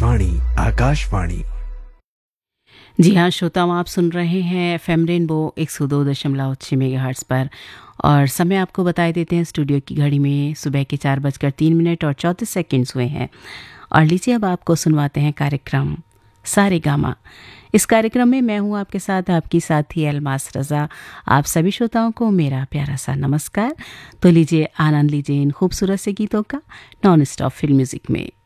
वाणी आकाशवाणी। जी हाँ श्रोताओं, आप सुन रहे हैं एफएम रेनबो 102.6 मेगाहर्ट्ज़ पर और समय आपको बताए देते हैं स्टूडियो की घड़ी में सुबह के 4:03 और 34 सेकंड्स हुए हैं। और लीजिए अब आपको सुनवाते हैं कार्यक्रम सारेगामा। इस कार्यक्रम में मैं हूँ आपके साथ आपकी साथी अलमास रज़ा। आप सभी श्रोताओं को मेरा प्यारा सा नमस्कार। तो लीजिए आनंद लीजिए इन खूबसूरत से गीतों का नॉन स्टॉप फिल्म म्यूजिक में।